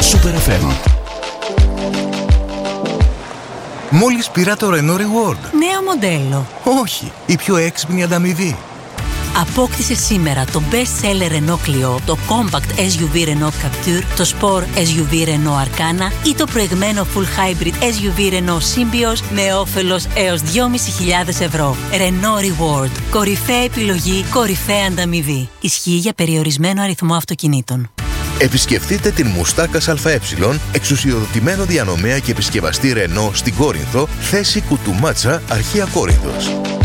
Super FM. Μόλις πήρα το Renault Reward. Νέο μοντέλο. Όχι, η πιο έξυπνη ανταμοιβή. Απόκτησε σήμερα το best seller Renault Clio, το compact SUV Renault Captur, το sport SUV Renault Arcana ή το προηγμένο full hybrid SUV Renault Symbioz με όφελος έως 2.500 ευρώ. Renault Reward. Κορυφαία επιλογή, κορυφαία ανταμοιβή. Ισχύει για περιορισμένο αριθμό αυτοκινήτων. Επισκεφτείτε την Μουστάκας ΑΕ, εξουσιοδοτημένο διανομέα και επισκευαστή Renault στην Κόρινθο, θέση Κουτουμάτσα, Αρχαία Κόρινθος.